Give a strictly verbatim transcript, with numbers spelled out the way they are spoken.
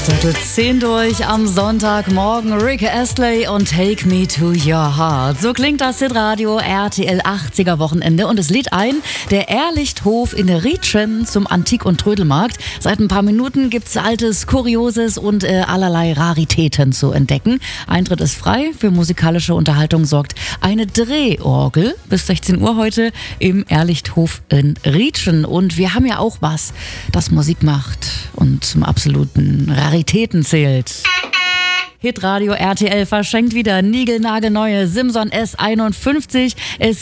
Viertel zehn durch am Sonntagmorgen. Rick Astley und Take Me to Your Heart. So klingt das Hitradio R T L achtziger Wochenende. Und es lädt ein, der Ehrlichthof in Rietschen zum Antik- und Trödelmarkt. Seit ein paar Minuten gibt's Altes, Kurioses und äh, allerlei Raritäten zu entdecken. Eintritt ist frei. Für musikalische Unterhaltung sorgt eine Drehorgel bis sechzehn Uhr heute im Ehrlichthof in Rietschen. Und wir haben ja auch was, das Musik macht und zum absoluten Raritäten zählt. Hitradio R T L verschenkt wieder niegelnagelneue Simson S einundfünfzig. Es